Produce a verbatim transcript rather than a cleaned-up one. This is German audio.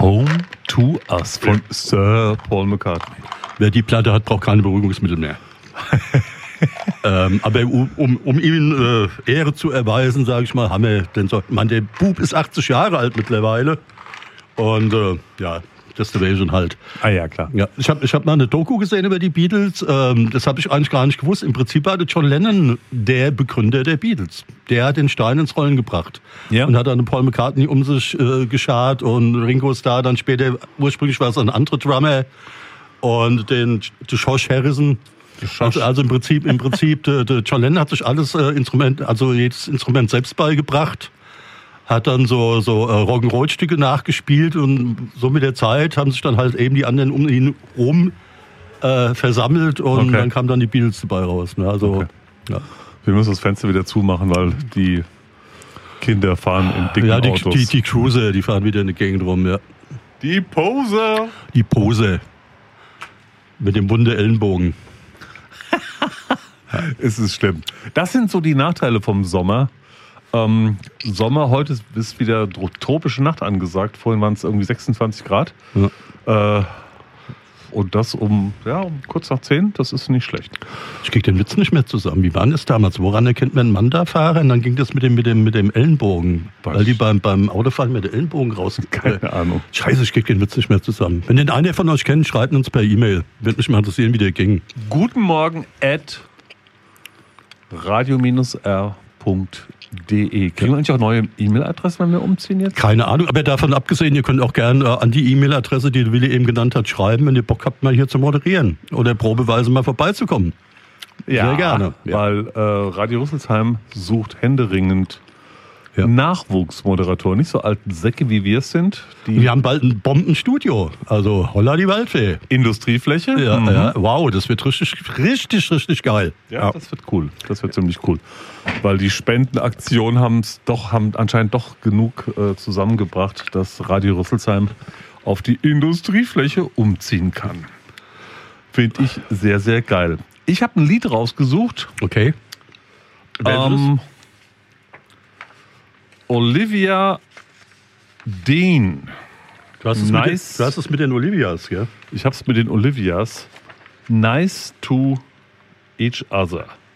Home to Us von Sir Paul McCartney. Wer die Platte hat, braucht keine Beruhigungsmittel mehr. ähm, aber um, um, um ihm äh, Ehre zu erweisen, sage ich mal, haben wir den so. Man, der Bub ist achtzig Jahre alt mittlerweile. Und äh, ja, Destination halt. Ah ja, klar. Ja, ich habe ich hab mal eine Doku gesehen über die Beatles. Ähm, das habe ich eigentlich gar nicht gewusst. Im Prinzip war John Lennon der Begründer der Beatles. Der hat den Stein ins Rollen gebracht. Ja. Und hat dann Paul McCartney um sich äh, geschart. Und Ringo Starr dann später, ursprünglich war es ein anderer Drummer. Und den Josh Harrison. Also, also im Prinzip, im Prinzip der, der John Lennon hat sich alles äh, Instrument, also jedes Instrument selbst beigebracht. Hat dann so, so äh, Rock'n'Roll-Stücke nachgespielt und so mit der Zeit haben sich dann halt eben die anderen um ihn rum äh, versammelt und okay. Dann kamen dann die Beatles dabei raus. Ne? Also, okay. Ja. Wir müssen das Fenster wieder zumachen, weil die Kinder fahren in dicken ja, die, Autos. Die, die Cruiser, die fahren wieder in der Gegend rum, ja. Die Poser! Die Pose. Mit dem bunten Ellenbogen. Es ist schlimm. Das sind so die Nachteile vom Sommer. Ähm, Sommer, heute ist wieder tropische Nacht angesagt. Vorhin waren es irgendwie sechsundzwanzig Grad. Ja. Äh, und das um, ja, um kurz nach zehn, das ist nicht schlecht. Ich krieg den Witz nicht mehr zusammen. Wie war das damals? Woran erkennt man einen Mann da fahren? Und dann ging das mit dem, mit dem, mit dem Ellenbogen. Was? Weil die beim, beim Autofahren mit dem Ellenbogen raus. Keine Ahnung. Scheiße, ich krieg den Witz nicht mehr zusammen. Wenn den einer von euch kennt, schreibt uns per E-Mail. Würde mich mal interessieren, wie der ging. Guten Morgen at radio R punkt de. Kriegen wir eigentlich auch neue E-Mail-Adressen, wenn wir umziehen jetzt? Keine Ahnung, aber davon abgesehen, ihr könnt auch gerne äh, an die E-Mail-Adresse, die Willi eben genannt hat, schreiben, wenn ihr Bock habt, mal hier zu moderieren oder probeweise mal vorbeizukommen. Ja, sehr gerne. Ja. Weil äh, Radio Rüsselsheim sucht händeringend ja. Nachwuchsmoderatoren, nicht so alten Säcke wie wir es sind. Die wir haben bald ein Bombenstudio, also holla die Waldfee. Industriefläche? Ja, mhm. ja, wow, das wird richtig, richtig, richtig geil. Ja, ja. Das wird cool, das wird ziemlich cool. Weil die Spendenaktionen haben es doch, haben anscheinend doch genug äh, zusammengebracht, dass Radio Rüsselsheim auf die Industriefläche umziehen kann. Finde ich sehr, sehr geil. Ich habe ein Lied rausgesucht. Okay. Ähm, Olivia Dean. Du hast, es nice. mit den, du hast es mit den Olivias, ja? Ich habe es mit den Olivias. Nice to each other.